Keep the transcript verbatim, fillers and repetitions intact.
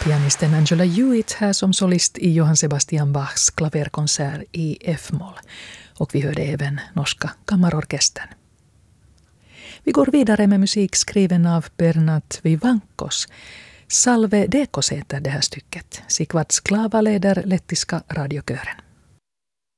pianisten Angela Hewitt här som solist i Johann Sebastian Bachs klaverkonsert i F-moll. Och vi hörde även norska kammarorkestern. Vi går vidare med musik skriven av Bernat Vivankos. Salve Dekos heter det här stycket. Sikvats Klava leder lettiska radiokören.